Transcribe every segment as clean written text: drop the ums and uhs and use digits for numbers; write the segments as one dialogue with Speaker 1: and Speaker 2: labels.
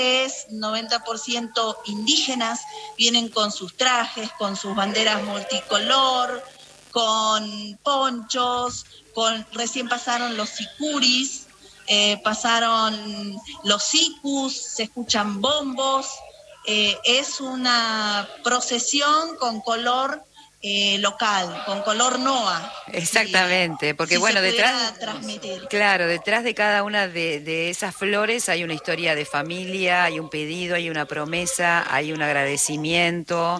Speaker 1: es 90% indígenas, vienen con sus trajes, con sus banderas multicolor, con ponchos, recién pasaron los sicuris, pasaron los sicus, se escuchan bombos, es una procesión con color local, con color NOA.
Speaker 2: Exactamente, porque bueno, detrás,
Speaker 1: transmitir.
Speaker 2: claro, detrás de cada una de esas flores hay una historia de familia, hay un pedido, hay una promesa, hay un agradecimiento,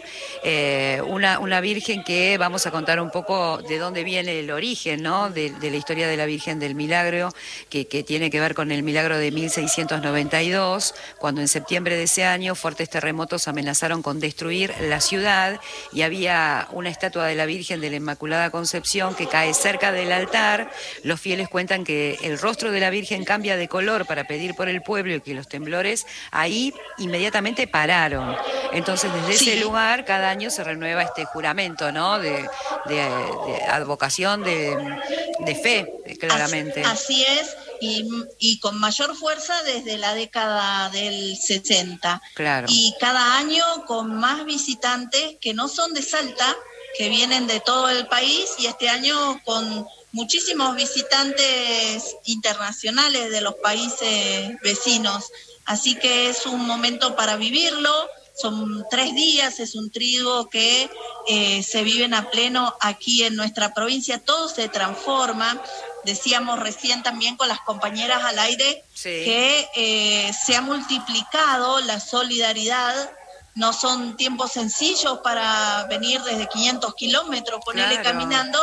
Speaker 2: una virgen que vamos a contar un poco de dónde viene el origen, ¿no? De la historia de la Virgen del Milagro, que tiene que ver con el milagro de 1692, cuando en septiembre de ese año fuertes terremotos amenazaron con destruir la ciudad y había una estatua de la Virgen de la Inmaculada Concepción que cae cerca del altar. Los fieles cuentan que el rostro de la Virgen cambia de color para pedir por el pueblo y que los temblores ahí inmediatamente pararon. Entonces, desde ese lugar, cada año se renueva este juramento, ¿no? De advocación, de fe, claramente.
Speaker 1: Así es, y con mayor fuerza desde la década del 60.
Speaker 2: Claro.
Speaker 1: Y cada año con más visitantes que no son de Salta, que vienen de todo el país, y este año con muchísimos visitantes internacionales de los países vecinos. Así que es un momento para vivirlo. Son 3 días, es un triduo que se viven a pleno aquí en nuestra provincia. Todo se transforma. Decíamos recién también con las compañeras al aire que se ha multiplicado la solidaridad. No son tiempos sencillos para venir desde 500 kilómetros, ponerle caminando,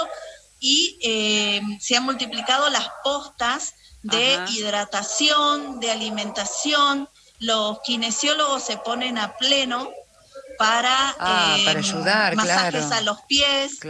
Speaker 1: y se han multiplicado las postas de hidratación, de alimentación. Los kinesiólogos se ponen a pleno para
Speaker 2: ayudar,
Speaker 1: masajes a los pies,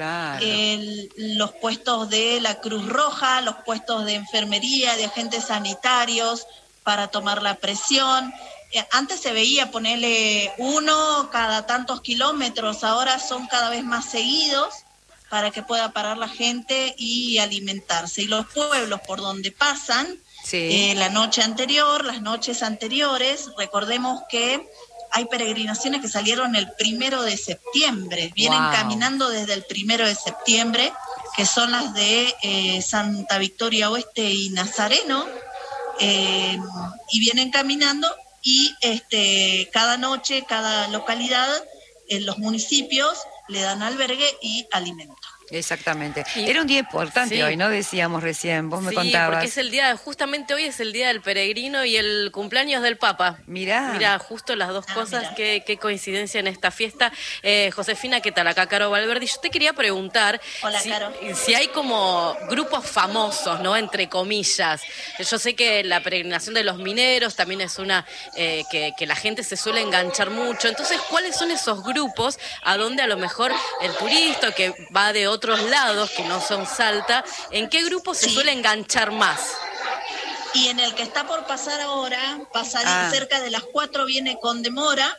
Speaker 1: los puestos de la Cruz Roja, los puestos de enfermería, de agentes sanitarios para tomar la presión. Antes se veía ponerle uno cada tantos kilómetros, ahora son cada vez más seguidos para que pueda parar la gente y alimentarse. Y los pueblos por donde pasan, la noche anterior, las noches anteriores, recordemos que hay peregrinaciones que salieron el 1 de septiembre, vienen caminando desde el 1 de septiembre, que son las de Santa Victoria Oeste y Nazareno, y vienen caminando. Y cada noche, cada localidad, en los municipios, le dan albergue y alimento.
Speaker 2: Exactamente. Era un día importante hoy, ¿no? Decíamos recién, vos me contabas.
Speaker 3: Porque es el día, justamente hoy es el día del peregrino y el cumpleaños del Papa. Mirá, justo las dos cosas, qué coincidencia en esta fiesta. Josefina, ¿qué tal? Acá Caro Valverde. Yo te quería preguntar si hay como grupos famosos, ¿no? Entre comillas. Yo sé que la peregrinación de los mineros también es una que la gente se suele enganchar mucho. Entonces, ¿cuáles son esos grupos a donde a lo mejor el turista que va de otros lados que no son Salta, en qué grupo se suele enganchar más?
Speaker 1: Y en el que está por pasar ahora, cerca de las 4 viene con demora,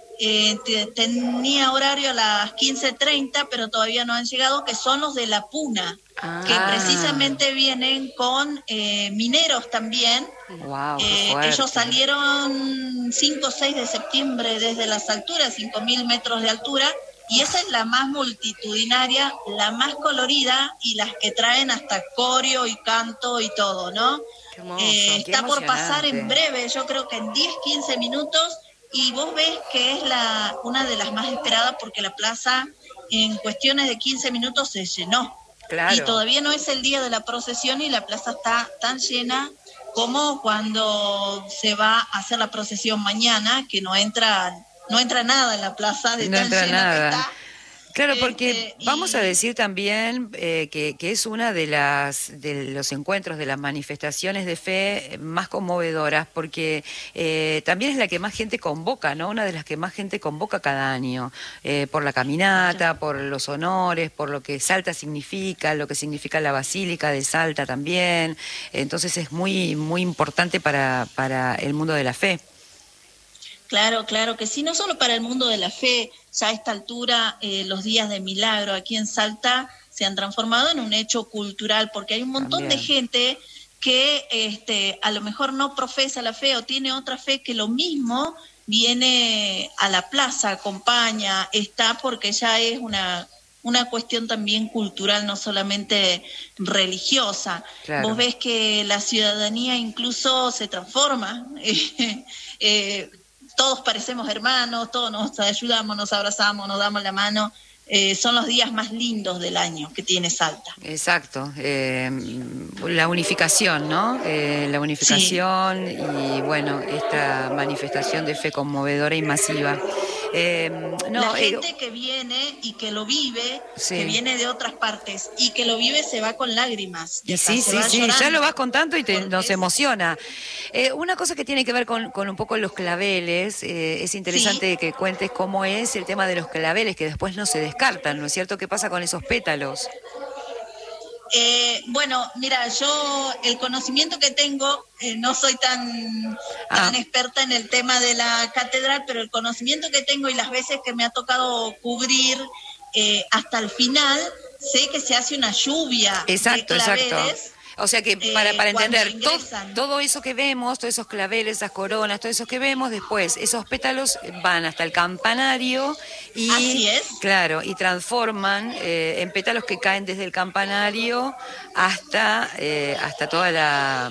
Speaker 1: tenía horario a las 15:30, pero todavía no han llegado, que son los de La Puna, que precisamente vienen con mineros también. Ellos salieron 5 o 6 de septiembre desde las alturas, 5.000 metros de altura, y esa es la más multitudinaria, la más colorida, y las que traen hasta coreo y canto y todo, ¿no?
Speaker 2: Qué hermoso,
Speaker 1: está por pasar en breve, yo creo que en 10, 15 minutos, y vos ves que es una de las más esperadas porque la plaza en cuestiones de 15 minutos se llenó. Y todavía no es el día de la procesión y la plaza está tan llena como cuando se va a hacer la procesión mañana, que no entra nada en la plaza de tan llena que está.
Speaker 2: Claro, porque vamos a decir también que es una de los encuentros, de las manifestaciones de fe más conmovedoras, porque también es la que más gente convoca, ¿no? Una de las que más gente convoca cada año, por la caminata, por los honores, por lo que Salta significa, lo que significa la Basílica de Salta también. Entonces es muy, muy importante para el mundo de la fe.
Speaker 1: Claro que sí, no solo para el mundo de la fe. Ya a esta altura los días de milagro aquí en Salta se han transformado en un hecho cultural, porque hay un montón de gente que a lo mejor no profesa la fe o tiene otra fe, que lo mismo viene a la plaza, acompaña, está, porque ya es una cuestión también cultural, no solamente religiosa.
Speaker 2: Claro.
Speaker 1: Vos ves que la ciudadanía incluso se transforma, todos parecemos hermanos, todos nos ayudamos, nos abrazamos, nos damos la mano. Son los días más lindos del año que tiene Salta.
Speaker 2: Exacto, la unificación, ¿no? La unificación, sí. Y bueno, esta manifestación de fe conmovedora y masiva.
Speaker 1: La gente que viene y que lo vive, sí, que viene de otras partes y que lo vive, se va con lágrimas.
Speaker 2: Y sí, ya lo vas contando y nos emociona. Una cosa que tiene que ver con un poco los claveles, es interesante, sí, que cuentes cómo es el tema de los claveles, que después no se descartan, ¿no es cierto? ¿Qué pasa con esos pétalos?
Speaker 1: Bueno, mira, yo el conocimiento que tengo, no soy tan experta en el tema de la catedral, pero el conocimiento que tengo y las veces que me ha tocado cubrir hasta el final, sé que se hace una lluvia,
Speaker 2: exacto, de claveles. Exacto. O sea que para entender, todo eso que vemos, todos esos claveles, esas coronas, todo eso que vemos, después esos pétalos van hasta el campanario y,
Speaker 1: así es,
Speaker 2: claro, y transforman en pétalos que caen desde el campanario hasta toda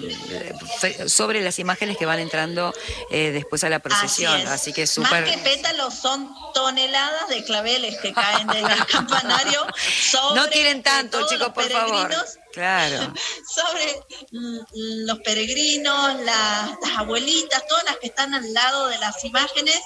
Speaker 2: sobre las imágenes que van entrando después a la procesión. Así que súper.
Speaker 1: Más que pétalos, son toneladas de claveles que caen desde el campanario.
Speaker 2: No tiren tanto, chicos, por favor. Claro.
Speaker 1: Sobre los peregrinos, las abuelitas, todas las que están al lado de las imágenes,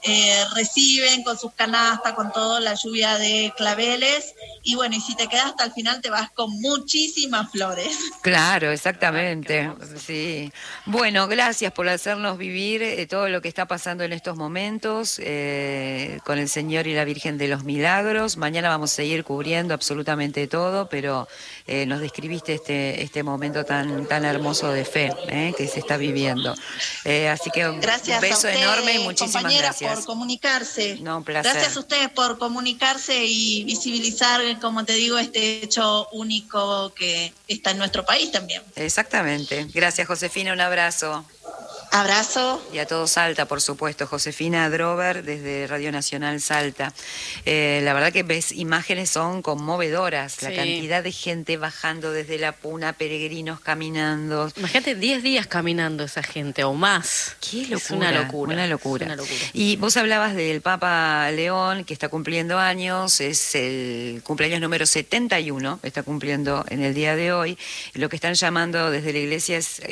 Speaker 1: reciben con sus canastas, con toda la lluvia de claveles, y bueno, y si te quedas hasta el final te vas con muchísimas flores.
Speaker 2: Claro, exactamente, sí. Bueno, gracias por hacernos vivir todo lo que está pasando en estos momentos con el Señor y la Virgen de los Milagros. Mañana vamos a seguir cubriendo absolutamente todo, pero nos describiste este momento tan hermoso de fe que se está viviendo. Así que
Speaker 1: gracias,
Speaker 2: un beso enorme y muchísimas gracias
Speaker 1: por comunicarse.
Speaker 2: No, un placer.
Speaker 1: Gracias a ustedes por comunicarse y visibilizar, como te digo, este hecho único que está en nuestro país también.
Speaker 2: Exactamente. Gracias, Josefina, un abrazo.
Speaker 1: Abrazo.
Speaker 2: Y a todo Salta, por supuesto. Josefina Drover, desde Radio Nacional Salta. La verdad que ves, imágenes son conmovedoras. Sí. La cantidad de gente bajando desde la Puna, peregrinos caminando.
Speaker 3: Imagínate 10 días caminando esa gente o más.
Speaker 2: Qué locura.
Speaker 3: Es una locura.
Speaker 2: Una locura.
Speaker 3: Una locura.
Speaker 2: Y vos hablabas del Papa León, que está cumpliendo años. Es el cumpleaños número 71. Está cumpliendo en el día de hoy. Lo que están llamando desde la iglesia es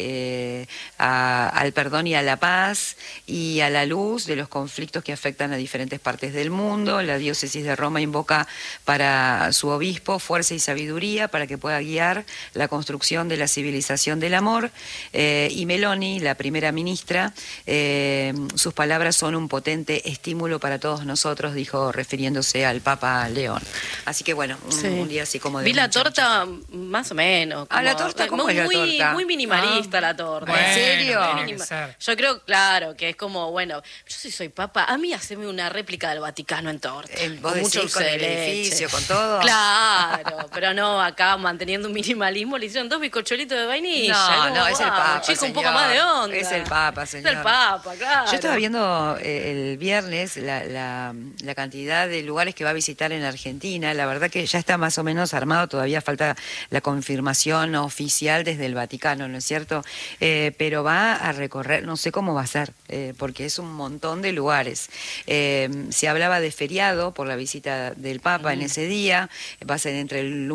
Speaker 2: al perdón y a la paz y a la luz de los conflictos que afectan a diferentes partes del mundo. La diócesis de Roma invoca para su obispo fuerza y sabiduría para que pueda guiar la construcción de la civilización del amor. Y Meloni, la primera ministra, sus palabras son un potente estímulo para todos nosotros, dijo, refiriéndose al Papa León. Así que bueno, un día así como de...
Speaker 3: Vi la torta más o menos.
Speaker 2: Como, ¿la torta? ¿Cómo es la torta?
Speaker 3: Muy minimalista la torta.
Speaker 2: Bueno, ¿en serio?
Speaker 3: Yo creo, claro, que es como, bueno, yo si soy papa, a mí haceme una réplica del Vaticano en torta.
Speaker 2: ¿Vos
Speaker 3: con mucho
Speaker 2: decís, con el edificio, con todo?
Speaker 3: Claro, pero no, acá manteniendo un minimalismo le hicieron 2 bizcochuelitos de vainilla.
Speaker 2: No, es el Papa,
Speaker 3: chico,
Speaker 2: señor.
Speaker 3: Un poco más de onda.
Speaker 2: Es el Papa, señor.
Speaker 3: Es el Papa, claro.
Speaker 2: Yo estaba viendo el viernes la cantidad de lugares que va a visitar en Argentina. La verdad que ya está más o menos armado, todavía falta la confirmación oficial desde el Vaticano, ¿no es cierto? Pero va a recorrer, no sé cómo va a ser, porque es un montón de lugares. Se hablaba de feriado por la visita del Papa en ese día, va a ser entre el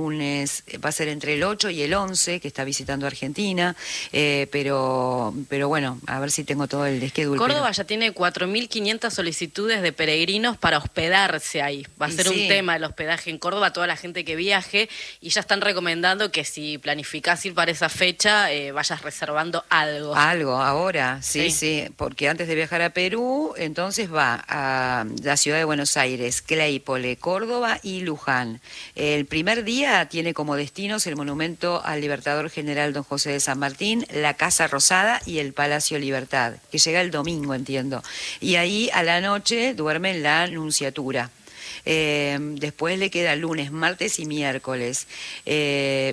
Speaker 2: 8 y el 11 que está visitando Argentina, pero bueno, a ver si tengo todo el schedule.
Speaker 3: Córdoba ya tiene 4.500 solicitudes de peregrinos para hospedarse ahí. Va a ser un tema el hospedaje en Córdoba, toda la gente que viaje, y ya están recomendando que si planificás ir para esa fecha, vayas reservando algo.
Speaker 2: Algo, ahora, sí, porque antes de viajar a Perú, entonces va a la ciudad de Buenos Aires, Claypole, Córdoba y Luján. El primer día tiene como destinos el monumento al Libertador General Don José de San Martín, la Casa Rosada y el Palacio Libertad, que llega el domingo, entiendo. Y ahí a la noche duerme en la Nunciatura. Después le queda lunes, martes y miércoles.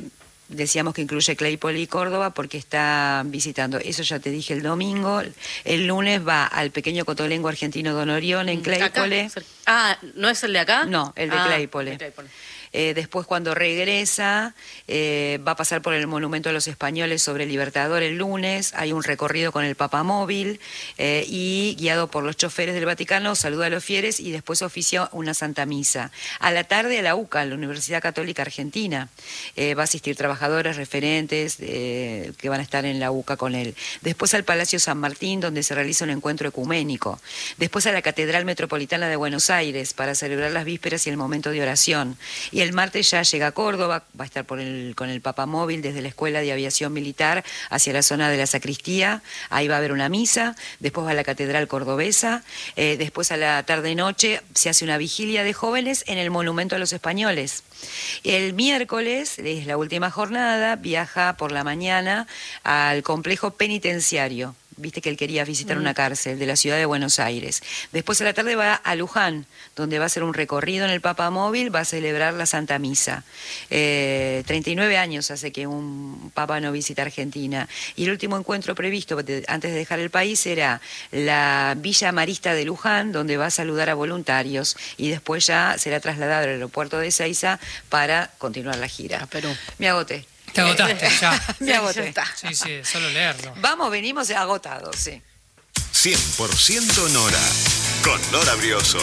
Speaker 2: decíamos que incluye Claypole y Córdoba porque está visitando, eso ya te dije el domingo. El lunes va al pequeño cotolengo argentino Don Orión en Claypole.
Speaker 3: ¿No es el de acá?
Speaker 2: No, el de Claypole. Después, cuando regresa, va a pasar por el Monumento a los Españoles sobre Libertador el lunes. Hay un recorrido con el papamóvil y, guiado por los choferes del Vaticano, saluda a los fieles y después oficia una Santa Misa. A la tarde a la UCA, la Universidad Católica Argentina. Va a asistir trabajadores, referentes que van a estar en la UCA con él. Después al Palacio San Martín, donde se realiza un encuentro ecuménico. Después a la Catedral Metropolitana de Buenos Aires para celebrar las vísperas y el momento de oración. Y el martes ya llega a Córdoba, va a estar con el papamóvil desde la Escuela de Aviación Militar hacia la zona de la sacristía. Ahí va a haber una misa, después va a la Catedral Cordobesa, después a la tarde-noche se hace una vigilia de jóvenes en el Monumento a los Españoles. El miércoles, es la última jornada, viaja por la mañana al complejo penitenciario. Viste que él quería visitar una cárcel de la ciudad de Buenos Aires. Después a la tarde va a Luján, donde va a hacer un recorrido en el papamóvil, va a celebrar la Santa Misa. 39 años hace que un papa no visita Argentina. Y el último encuentro previsto antes de dejar el país era la Villa Marista de Luján, donde va a saludar a voluntarios. Y después ya será trasladado al aeropuerto de Ezeiza para continuar la gira.
Speaker 3: A Perú.
Speaker 2: Me agoté.
Speaker 4: Te agotaste ya.
Speaker 2: Me agoté.
Speaker 4: Sí, solo leerlo.
Speaker 2: Vamos, venimos agotados, sí.
Speaker 5: 100% Nora, con Nora Brioso.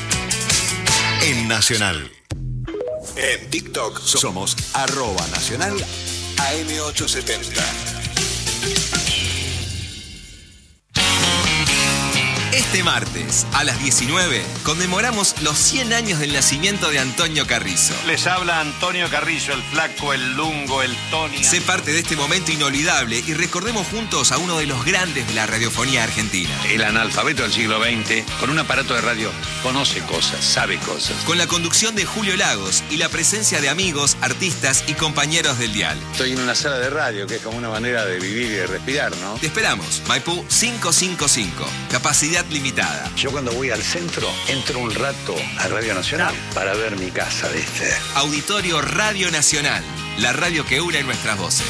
Speaker 5: En Nacional. En TikTok somos @Nacional AM870. Este martes, a las 19, conmemoramos los 100 años del nacimiento de Antonio Carrizo.
Speaker 6: Les habla Antonio Carrizo, el flaco, el lungo, el Tony.
Speaker 5: Sé parte de este momento inolvidable y recordemos juntos a uno de los grandes de la radiofonía argentina.
Speaker 6: El analfabeto del siglo XX, con un aparato de radio, conoce cosas, sabe cosas.
Speaker 5: Con la conducción de Julio Lagos y la presencia de amigos, artistas y compañeros del dial.
Speaker 6: Estoy en una sala de radio, que es como una manera de vivir y de respirar, ¿no?
Speaker 5: Te esperamos, Maipú 555, capacidad limitada.
Speaker 6: Yo cuando voy al centro, entro un rato a Radio Nacional para ver mi casa, ¿viste?
Speaker 5: Auditorio Radio Nacional, la radio que une nuestras voces.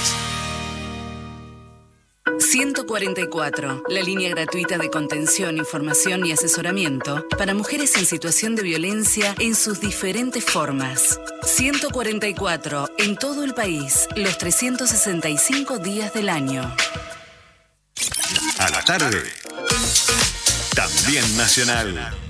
Speaker 7: 144, la línea gratuita de contención, información y asesoramiento para mujeres en situación de violencia en sus diferentes formas. 144, en todo el país, los 365 días del año.
Speaker 5: A la tarde, también Nacional.